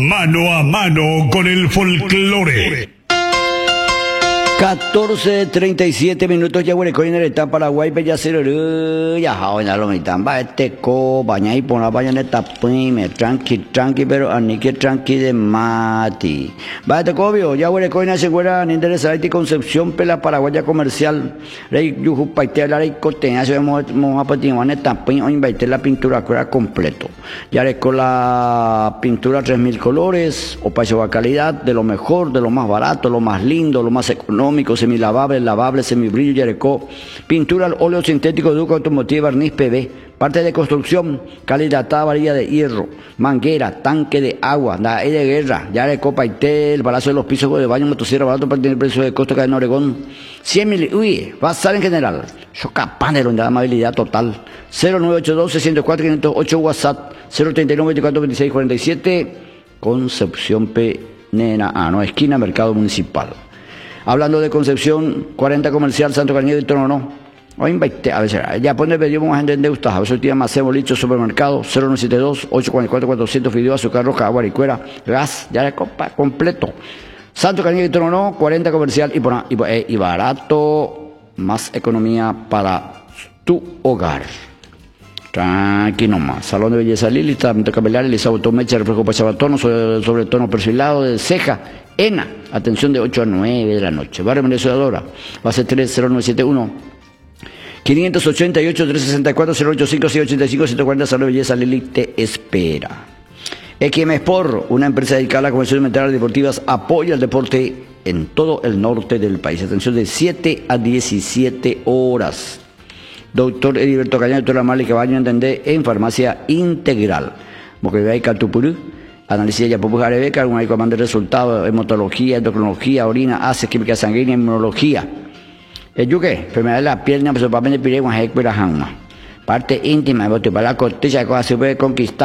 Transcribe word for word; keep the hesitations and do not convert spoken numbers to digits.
Mano a mano con el folclore. catorce treinta y siete minutos ya huele en el estado Paraguay bella cero ya joven a lo mitan va este co baña y pon la baña en esta prime tranqui tranqui pero ani que tranqui de mati va este cobio ya huele coina se huele ni interesa de Concepción pela paraguaya comercial rey yuju paite la rey coteña se vemos a partir de esta prime hoy invitar la pintura cura completo ya le con la pintura tres mil colores o paso a calidad de lo mejor de lo más barato lo más lindo lo más económico semilavable, lavable, semibrillo, yarecó, pintura al óleo sintético, duco automotiva, barniz P V, parte de construcción, calidatada varilla de hierro, manguera, tanque de agua, da de guerra, yarecó, paité, el balazo de los pisos de baño, motosierra, barato para tener precio de costo que en Oregón, cien mil, uy, va a estar en general, chocapanero, de amabilidad total, cero nueve ocho dos, seis cero cuatro, cinco cero ocho, WhatsApp, cero treinta y nueve, veinticuatro, veintiséis, cuarenta y siete, Concepción P, Nena, ah, no, esquina Mercado Municipal. Hablando de Concepción, cuarenta Comercial, Santo Cañedo y Trono. Hoy invité, a veces, ya pone pedimos más gente de usted, a veces tiene más bolicho, supermercado, cero nueve siete dos, ocho cuatro cuatro, cuatrocientos, fideo, azúcar roja, agua licuera, gas, ya de copa, completo. Santo Cañedo y Trono, cuarenta Comercial y, por, y, eh, y barato, más economía para tu hogar. Tranquilo más. Salón de belleza Lili, tratamiento capilar, Elisa Mecha, reflejo pasabatono, sobre, sobre tono perfilado de ceja, ENA, atención de ocho a nueve de la noche. Barrio Venezuela, base tres cero nueve siete uno, quinientos ochenta y ocho, trescientos sesenta y cuatro, cero ochenta y cinco, seiscientos ochenta y cinco, ciento cuarenta, Salón de belleza Lili te espera. X M Sport, una empresa dedicada a la comercialización de materiales deportivas, apoya el deporte en todo el norte del país. Atención de siete a diecisiete horas. Doctor Heriberto Caña, doctor Amali Cabaño, entender en farmacia integral. Porque hay Catupurú, análisis de Yapupuja Rebeca, algún comando de resultados, hematología, endocrinología, orina, ácidos, química sanguínea, inmunología. ¿El yuque? Enfermedad de la pierna, pues el papel de piragua, es parte íntima, para la costilla, que se puede conquistar.